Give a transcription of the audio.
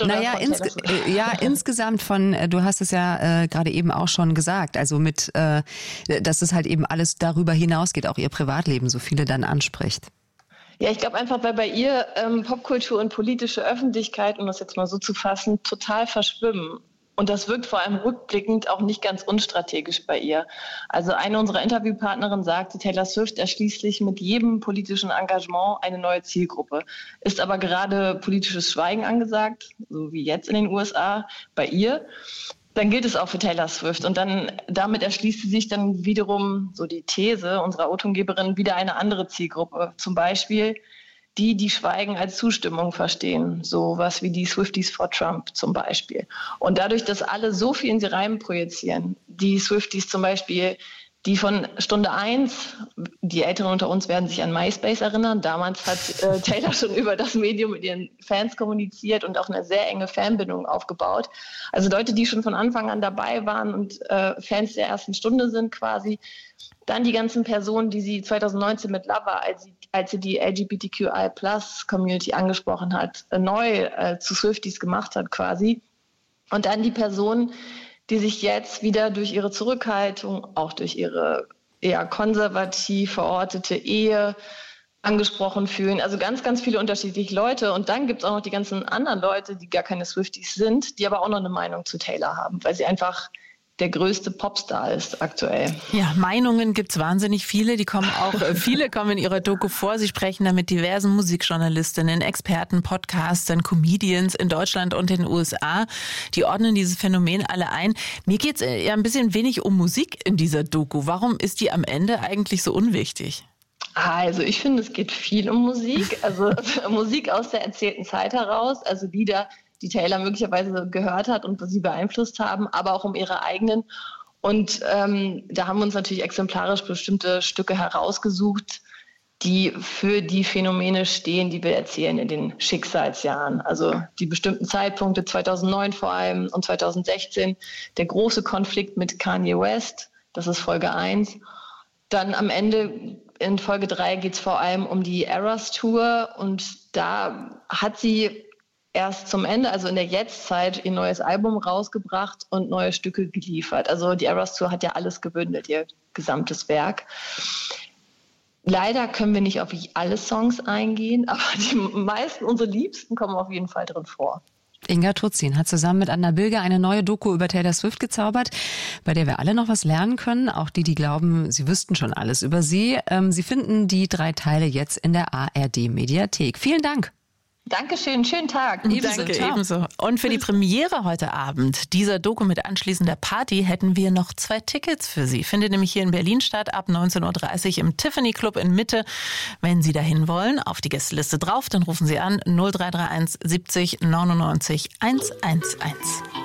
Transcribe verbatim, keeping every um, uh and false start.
oder naja, von ins, Taylor Swift? ja, insgesamt von, äh, du hast es ja äh, gerade eben auch schon gesagt, also mit, äh, dass es halt eben alles darüber hinausgeht, auch ihr Privatleben, so viele dann anspricht. Ja, ich glaube einfach, weil bei ihr ähm, Popkultur und politische Öffentlichkeit, um das jetzt mal so zu fassen, total verschwimmen. Und das wirkt vor allem rückblickend auch nicht ganz unstrategisch bei ihr. Also eine unserer Interviewpartnerinnen sagte, Taylor Swift erschließt sich mit jedem politischen Engagement eine neue Zielgruppe. Ist aber gerade politisches Schweigen angesagt, so wie jetzt in den U S A bei ihr, dann gilt es auch für Taylor Swift. Und dann damit erschließt sie sich dann wiederum, so die These unserer O-Tongeberin, wieder eine andere Zielgruppe. Zum Beispiel die, die Schweigen als Zustimmung verstehen. So was wie die Swifties for Trump zum Beispiel. Und dadurch, dass alle so viel in sie rein projizieren, die Swifties zum Beispiel, die von Stunde eins, die Älteren unter uns werden sich an MySpace erinnern. Damals hat äh, Taylor schon über das Medium mit ihren Fans kommuniziert und auch eine sehr enge Fanbindung aufgebaut. Also Leute, die schon von Anfang an dabei waren und äh, Fans der ersten Stunde sind quasi. Dann die ganzen Personen, die sie zwanzig neunzehn mit Lover, als sie, als sie die L G B T Q I Plus Community angesprochen hat, äh, neu äh, zu Swifties gemacht hat quasi. Und dann die Personen, die sich jetzt wieder durch ihre Zurückhaltung, auch durch ihre eher konservativ verortete Ehe angesprochen fühlen. Also ganz, ganz viele unterschiedliche Leute. Und dann gibt es auch noch die ganzen anderen Leute, die gar keine Swifties sind, die aber auch noch eine Meinung zu Taylor haben, weil sie einfach der größte Popstar ist aktuell. Ja, Meinungen gibt's wahnsinnig viele. Die kommen auch, viele kommen in ihrer Doku vor. Sie sprechen da mit diversen Musikjournalistinnen, Experten, Podcastern, Comedians in Deutschland und den U S A. Die ordnen dieses Phänomen alle ein. Mir geht's ja ein bisschen wenig um Musik in dieser Doku. Warum ist die am Ende eigentlich so unwichtig? Also ich finde, es geht viel um Musik. Also Musik aus der erzählten Zeit heraus. Also Lieder, die Taylor möglicherweise gehört hat und sie beeinflusst haben, aber auch um ihre eigenen. Und ähm, da haben wir uns natürlich exemplarisch bestimmte Stücke herausgesucht, die für die Phänomene stehen, die wir erzählen in den Schicksalsjahren. Also die bestimmten Zeitpunkte, zweitausendneun vor allem und zweitausendsechzehn, der große Konflikt mit Kanye West, das ist Folge eins. Dann am Ende in Folge drei geht es vor allem um die Eras Tour und da hat sie erst zum Ende, also in der Jetztzeit, ihr neues Album rausgebracht und neue Stücke geliefert. Also die Eras Tour hat ja alles gebündelt, ihr gesamtes Werk. Leider können wir nicht auf alle Songs eingehen, aber die meisten, unsere Liebsten, kommen auf jeden Fall drin vor. Inga Turzin hat zusammen mit Anna Bilger eine neue Doku über Taylor Swift gezaubert, bei der wir alle noch was lernen können, auch die, die glauben, sie wüssten schon alles über sie. Ähm, sie finden die drei Teile jetzt in der A R D-Mediathek. Vielen Dank. Dankeschön, schönen Tag. Ebenso, Danke, ciao. Ebenso. Und für die Premiere heute Abend dieser Doku mit anschließender Party hätten wir noch zwei Tickets für Sie. Findet nämlich hier in Berlin statt, ab neunzehn Uhr dreißig im Tiffany Club in Mitte. Wenn Sie dahin wollen, auf die Gästeliste drauf, dann rufen Sie an null drei drei eins siebzig neunundneunzig hunderteins.